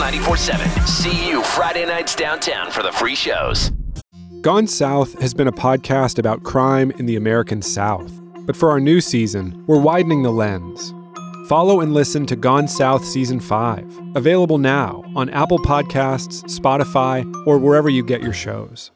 94.7. See you Friday nights downtown for the free shows. Gone South has been a podcast about crime in the American South. But for our new season, we're widening the lens. Follow and listen to Gone South Season 5, available now on Apple Podcasts, Spotify, or wherever you get your shows.